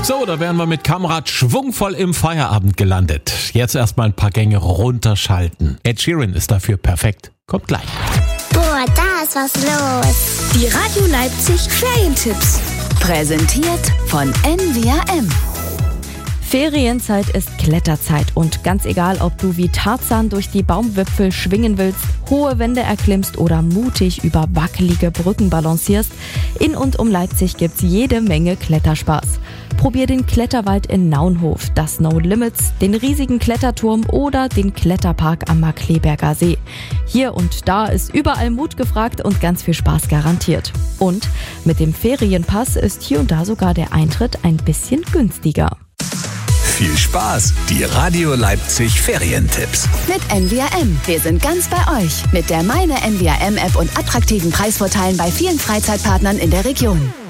So, da wären wir mit Kamrad schwungvoll im Feierabend gelandet. Jetzt erstmal ein paar Gänge runterschalten. Ed Sheeran ist dafür perfekt. Kommt gleich. Boah, da ist was los. Die Radio Leipzig Ferientipps. Präsentiert von NWRM. Ferienzeit ist Kletterzeit und ganz egal, ob du wie Tarzan durch die Baumwipfel schwingen willst, hohe Wände erklimmst oder mutig über wackelige Brücken balancierst, in und um Leipzig gibt's jede Menge Kletterspaß. Probier den Kletterwald in Naunhof, das No Limits, den riesigen Kletterturm oder den Kletterpark am Markkleeberger See. Hier und da ist überall Mut gefragt und ganz viel Spaß garantiert. Und mit dem Ferienpass ist hier und da sogar der Eintritt ein bisschen günstiger. Viel Spaß, die Radio Leipzig Ferientipps. Mit NWRM. Wir sind ganz bei euch. Mit der Meine NWRM App und attraktiven Preisvorteilen bei vielen Freizeitpartnern in der Region.